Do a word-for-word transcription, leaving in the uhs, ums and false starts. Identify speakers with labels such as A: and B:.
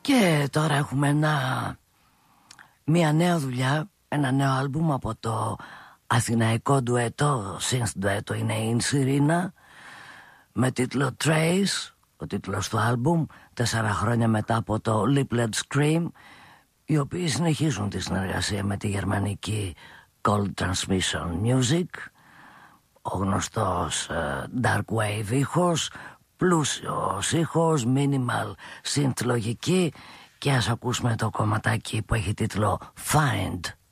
A: Και τώρα έχουμε ένα, μια νέα δουλειά, ένα νέο άλμπουμ από το αθηναϊκό ντουέτο, synth ντουέτο είναι η Σιρήνα, με τίτλο Trace, ο τίτλος του άλμπουμ, τέσσερα χρόνια μετά από το Liplet Scream, οι οποίοι συνεχίζουν τη συνεργασία με τη γερμανική Cold Transmission Music, ο γνωστός uh, Dark Wave ήχος, πλούσιος ήχος, minimal synth λογική, και ας ακούσουμε το κομματάκι που έχει τίτλο Find.